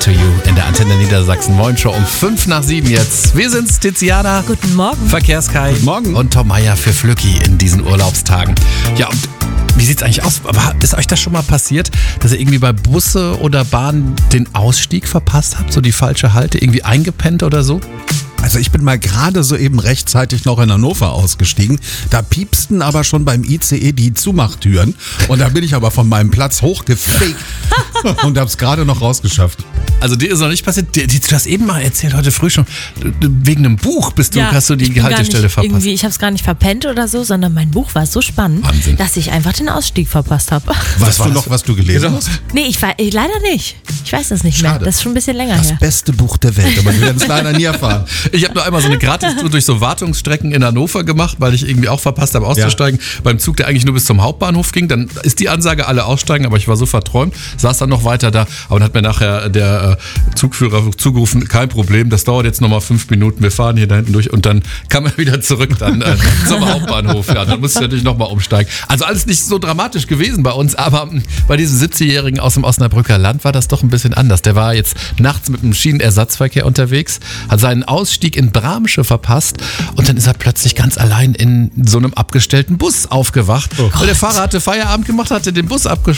to You in der Antenne Niedersachsen Morgenshow um 5:05 jetzt. Wir sind's, Tiziana. Guten Morgen. Verkehrskai. Guten Morgen. Und Tom Meyer für Flücki in diesen Urlaubstagen. Ja, und wie sieht's eigentlich aus? Aber ist euch das schon mal passiert, dass ihr irgendwie bei Busse oder Bahn den Ausstieg verpasst habt? So die falsche Halte, irgendwie eingepennt oder so? Also ich bin mal gerade soeben rechtzeitig noch in Hannover ausgestiegen. Da piepsten aber schon beim ICE die Zumachtüren. Und da bin ich aber von meinem Platz hochgefegt und hab's gerade noch rausgeschafft. Also dir ist noch nicht passiert, du hast eben mal erzählt, heute früh schon, wegen einem Buch hast du die Haltestelle verpasst. Ich habe es gar nicht verpennt oder so, sondern mein Buch war so spannend, Wahnsinn. dass ich einfach den Ausstieg verpasst habe. Weißt du noch, was du gelesen hast? Nee, leider nicht. Ich weiß das nicht mehr. Schade. Das ist schon ein bisschen länger Das her. beste Buch der Welt, aber wir werden es leider nie erfahren. Ich habe nur einmal so eine Gratis-Tour durch so Wartungsstrecken in Hannover gemacht, weil ich irgendwie auch verpasst habe auszusteigen. Beim Zug, der eigentlich nur bis zum Hauptbahnhof ging. Dann ist die Ansage, alle aussteigen, aber ich war so verträumt, saß dann noch weiter da. Aber dann hat mir nachher der Zugführer zugerufen, kein Problem, das dauert jetzt nochmal 5 Minuten, wir fahren hier da hinten durch. Und dann kam er wieder zurück dann zum Hauptbahnhof. Ja, dann musste ich natürlich nochmal umsteigen. Also alles nicht so dramatisch gewesen bei uns, aber bei diesem 70-Jährigen aus dem Osnabrücker Land war das doch ein bisschen anders. Der war jetzt nachts mit dem Schienenersatzverkehr unterwegs, hat seinen Ausstieg in Bramsche verpasst und dann ist er plötzlich ganz allein in so einem abgestellten Bus aufgewacht. Weil der Fahrer hatte Feierabend gemacht, hatte den Bus